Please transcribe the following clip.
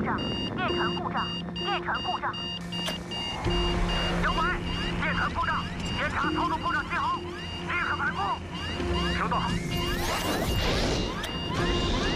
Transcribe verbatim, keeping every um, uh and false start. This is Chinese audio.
障，电传故障，电传故障。 小白，电传故障，检查操作故障信号，立刻反复。收到。